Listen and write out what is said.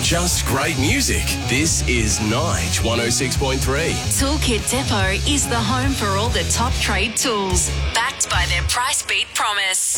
just great music. This is Nige 106.3. Toolkit Depot is the home for all the top trade tools, backed by their price beat promise.